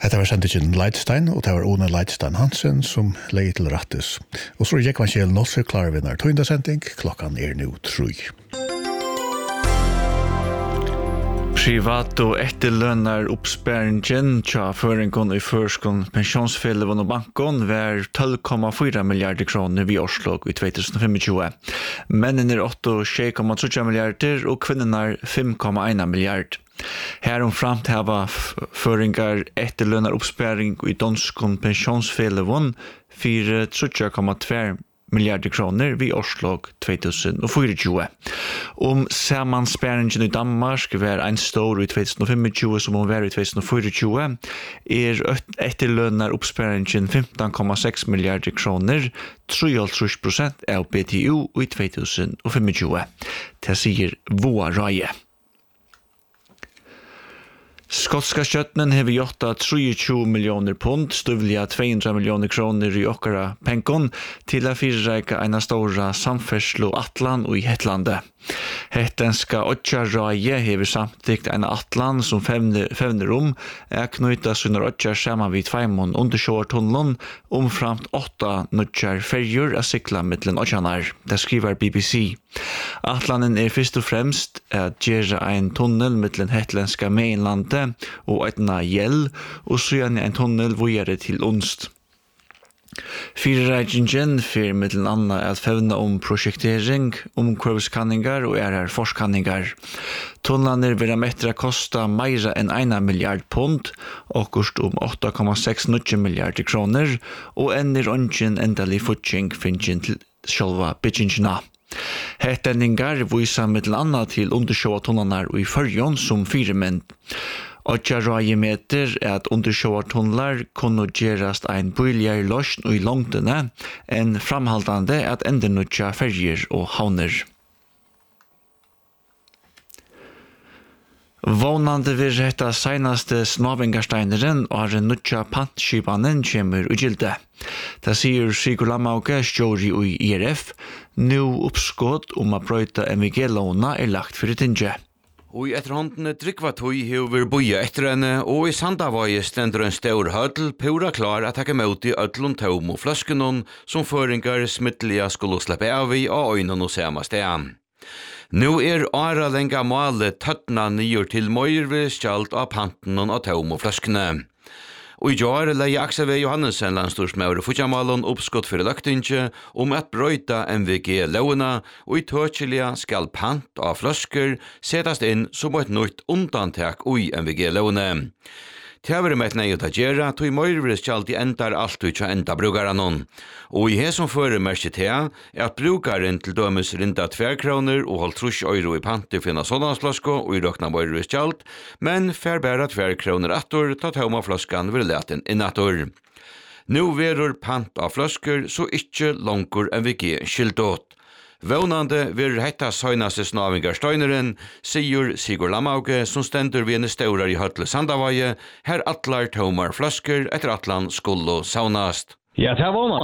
Hetta var sendingen Leitstein, og det var One Leitstein Hansen som leie til rattes. Og så gikk man Kjell Nosse klar vinner tøyndasending, klokkan nå 3. Privat og etterlønnar oppsparingen tja føringen i førskon pensjonsfellevån og bankon var 12,4 milliarder kroner vid årslag i 2025. Mennene 8,3 milliarder og kvinnerne 5,1 milliard. Härom framt hava föringar etterlönar uppsparing i danskon pensionsfellevån 4,2 miljarder kronor vid årslag 2024. Sammansparingen i Danmark var en stor i 2025 som hon var i 2024 etterlönar uppsparingen 15,6 miljarder kronor, 3,5% av BTU i 2025. Det sier Voa Raje. Skotska kjøttnen har gjort 23 millioner pund, stuvliga 200 millioner kroner i okkara penkon, til å fyrreika en stora samferdslo atlan og i Hetlandet. Hettenska Otjar-raje hever samtidigt en atlan som fevner knyta sunnar Otjar saman vid Tveimon undersjåartunneln framt 8 nutjar ferjur a sikla mittlen Otjanar. Det skriver BBC. Atlanen fyrst og fremst at gjera ein tunnel mittlen hetlenska mainlandet og etna gjell, og så ein tunnel vujere til Unst. Fyrreikingen fyrir mittlen anna at fevna projektering, omkvøvskanningar og forskanningar. Tunnlaner vil metra kosta meira enn 1 milliard pund, okkurst 8,6 milliarder kroner, og ongin endelig futjing finnjin til sjálva byggingina. Hetendingar vísa mittlen anna til undersjåa tunnlanar og i Førjon som fyrirmenn. Otjar-raje meter at undersjåartunnlar kunne gjerast ein bøyligere løsn og i langtene enn framhaldande at endernutja ferger og havner. Vånande vil retta seinaste snavingarsteineren og har nutja pantskipanen kjemur ugilde. Det sier Sigurd Lamauke, stjóri i IRF, nu oppskått a brøyta MVG-låna lagt fyrir tinge. Og i etterhåndene drikva tøy hever boja etter henne, og i Sandavaje stender en stor hødl pura klar at takke mot i ødlun taum og fløskenon som føringar smitteliga skulle slippe av i og øynen og sema stedan. Nu åra lenga male tøttna nyer til møyrve skjalt av panten og taum og fløskene. Og i jar leie Aksel V. Johannesen landstorsmaur og Fudjamalon oppskott for løktinge at brøyta MVG-låna, og i tøtjelia skal pant av fløsker setast inn som et nytt undantak i MVG-låne. Tjavere med et nei å gjøre, tog i møyrere skjalt i endar alt ut enda brukaren. Og i he som fører merke til at brukaren til dømes rinda 2 kroner og holdt 30 euro i panti for en såndansflasko og i røkna møyrere skjalt, men fær bæra 2 kroner attor, ta tauma flaskan vil leten innattor. Nå verur pant av flasker så ikkje langkur MVG skildått. Vånande vil hetta søgnaste snavingarstøyneren, sier Sigurd Lamauke, som stender ved en staurar i Høtle Sandavaje, her atlar tomar flasker etter atlan skulle saunast. Ja, det var